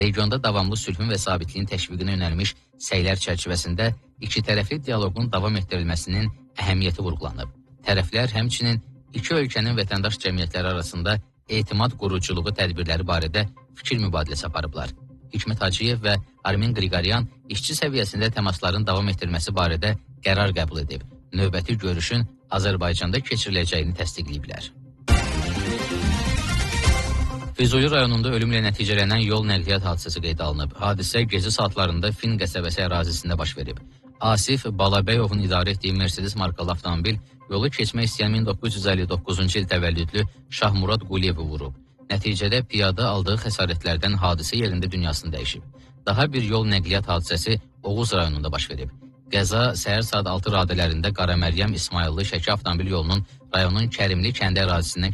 Regionda davamlı sülhün və sabitliyin təşviqinə yönəlmiş səylər çərçivəsində ikitərəfli dialoqun davam etdirilməsinin əhəmiyyəti vurğulanıb. Tərəflər həmçinin iki ölkənin vətəndaş cəmiyyətləri arasında etimad quruculuğu tədbirləri barədə fikir mübadiləsi aparıblar. Hikmət Hacıyev və Armen Qriqoryan işçi səviyyəsində təmasların davam etdirilməsi barədə qərar qəbul edib. Növbəti görüşün Azərbaycanda keçiriləcəyini təsdiqləyiblər. Füzuli rayonunda ölümlə nəticələnən yol nəqliyyat hadisəsi qeydə alınıb. Hadisə gecə saatlarında Fin qəsəbəsi ərazisində baş verib. Asif Balabəyovun idarə etdiyi Mercedes markalı avtomobil yolu keçmək istəyən 1959-cu il təvəllüdlü Şahmurad Quliyevi vurub. Nəticədə piyada aldığı xəsarətlərdən hadisə yerində dünyasını dəyişib. Daha bir yol nəqliyyat hadisəsi Oğuz rayonunda baş verib. Qəza səhər saat 6 radələrində Qaraməryəm İsmayıllı Şəki avtomobil yolunun rayonun Kərimli kəndi ərazisindən